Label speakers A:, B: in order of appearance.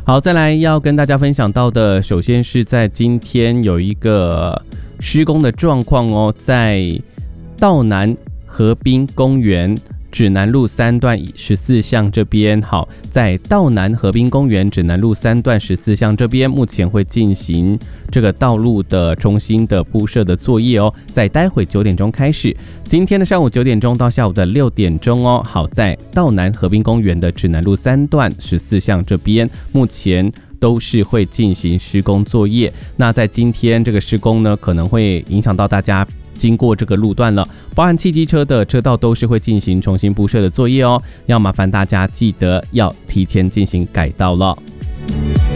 A: 好，再来要跟大家分享到的，首先是在今天有一个施工的状况哦，在道南河滨公园指南路3段14巷这边。好，在道南河滨公园指南路3段14巷这边，目前会进行这个道路的重新的铺设的作业哦，在待会9点钟开始，今天的上午9点钟到下午的6点钟哦。好，在道南河滨公园的指南路3段14巷这边，目前都是会进行施工作业。那在今天这个施工呢，可能会影响到大家经过这个路段了，包含汽机车的车道都是会进行重新铺设的作业哦，要麻烦大家记得要提前进行改道了。